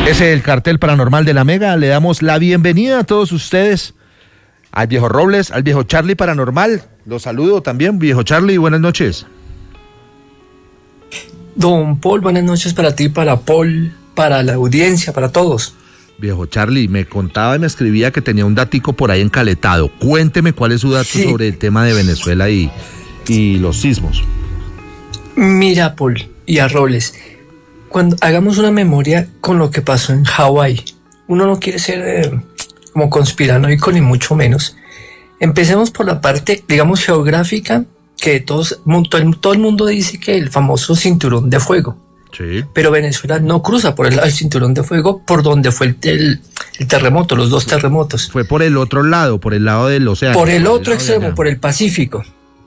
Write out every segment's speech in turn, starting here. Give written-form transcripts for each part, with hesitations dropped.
Es el cartel paranormal de la Mega. Le damos la bienvenida a todos ustedes, al viejo Robles, al viejo Charlie Paranormal. Los saludo también, viejo Charlie, buenas noches. Don Paul, buenas noches para ti, para Paul, para la audiencia, para todos. Viejo Charlie, me contaba y me escribía que tenía un datico por ahí encaletado. Cuénteme cuál es su dato sobre el tema de Venezuela y los sismos. Mira, Paul y a Robles, cuando hagamos una memoria con lo que pasó en Hawái, uno no quiere ser como conspiranoico ni mucho menos. Empecemos por la parte, digamos, geográfica, que todo el mundo dice que el famoso cinturón de fuego. Sí. Pero Venezuela no cruza por el lado del cinturón de fuego, por donde fue el terremoto, los dos terremotos. Fue por el otro lado, por el lado del océano. Por el otro extremo, por el Pacífico.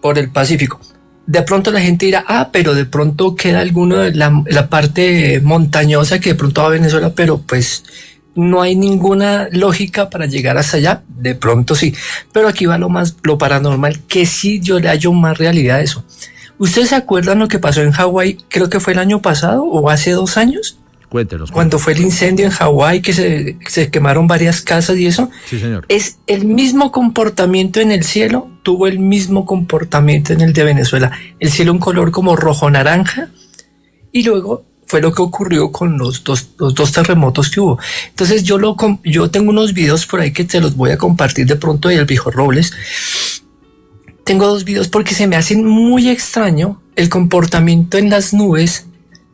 De pronto la gente dirá, pero de pronto queda alguno de la parte montañosa que de pronto va a Venezuela, pero pues no hay ninguna lógica para llegar hasta allá. De pronto sí, pero aquí va lo paranormal, que sí yo le hallo más realidad a eso. ¿Ustedes se acuerdan lo que pasó en Hawái? Creo que fue el año pasado o hace 2 años. Cuéntenos. Cuando fue el incendio en Hawái, que se quemaron varias casas y eso. Sí, señor. Es el mismo comportamiento en el cielo, tuvo el mismo comportamiento en el de Venezuela. El cielo un color como rojo-naranja, y luego fue lo que ocurrió con los dos terremotos que hubo. Entonces yo tengo unos videos por ahí que te los voy a compartir de pronto del viejo Robles. Tengo 2 videos porque se me hacen muy extraño el comportamiento en las nubes.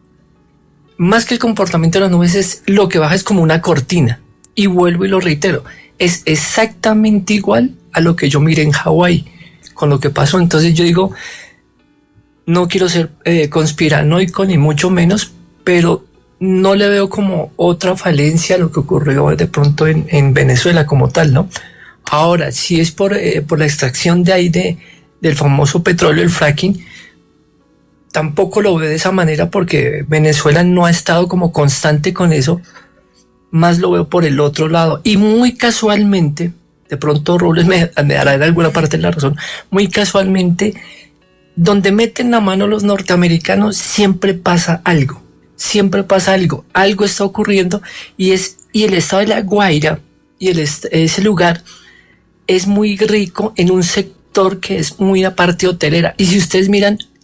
Más que el comportamiento de las nubes, es lo que baja es como una cortina. Y vuelvo y lo reitero, es exactamente igual a lo que yo miré en Hawái con lo que pasó. Entonces yo digo, no quiero ser conspiranoico ni mucho menos, pero no le veo como otra falencia a lo que ocurrió de pronto en Venezuela como tal, ¿no? Ahora, si es por la extracción de ahí del famoso petróleo, el fracking, tampoco lo veo de esa manera porque Venezuela no ha estado como constante con eso, más lo veo por el otro lado. Y muy casualmente, de pronto Robles me dará en alguna parte la razón, muy casualmente, donde meten la mano los norteamericanos siempre pasa algo, algo está ocurriendo y el estado de La Guaira y ese lugar es muy rico en un sector que es muy aparte hotelera. Y si ustedes miran,